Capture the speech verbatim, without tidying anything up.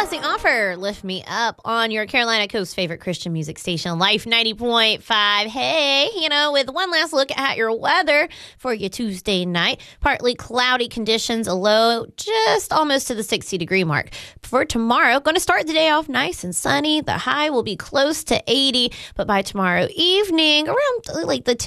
Blessing Offer, Lift Me Up on your Carolina Coast favorite Christian music station, Life ninety point five. Hey, you know, with one last look at your weather for your Tuesday night. Partly cloudy conditions, a low just almost to the sixty degree mark. For tomorrow, going to start the day off nice and sunny. The high will be close to eighty, but by tomorrow evening, around like the